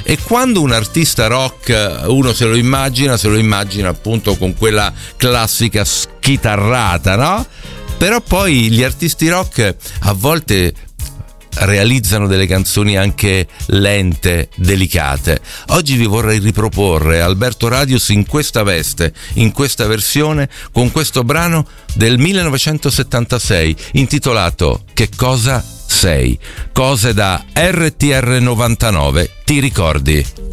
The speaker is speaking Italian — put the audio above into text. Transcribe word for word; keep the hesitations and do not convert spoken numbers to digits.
E quando un artista rock uno se lo immagina, se lo immagina appunto con quella classica schitarrata, no? Però poi gli artisti rock a volte realizzano delle canzoni anche lente, delicate. Oggi vi vorrei riproporre Alberto Radius in questa veste, in questa versione, con questo brano del millenovecentosettantasei intitolato Che cosa sei? Cose da R T R novantanove, ti ricordi?